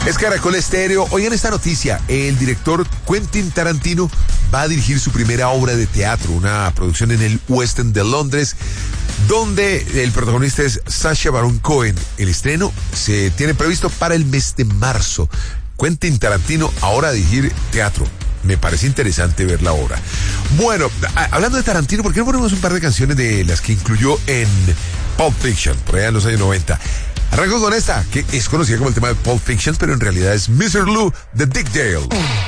Es Caracol Estéreo. Oigan esta noticia. El director Quentin Tarantino va a dirigir su primera obra de teatro, una producción en el West End de Londres, donde el protagonista es Sacha Baron Cohen. El estreno se tiene previsto para el mes de marzo. Quentin Tarantino ahora a dirigir teatro. Me parece interesante ver la obra. Bueno, hablando de Tarantino, ¿por qué no ponemos un par de canciones de las que incluyó en Pulp Fiction, por allá en los años 90? Arranco con esta, que es conocida como el tema de Pulp Fiction, pero en realidad es Mr. Lou de Dick Dale.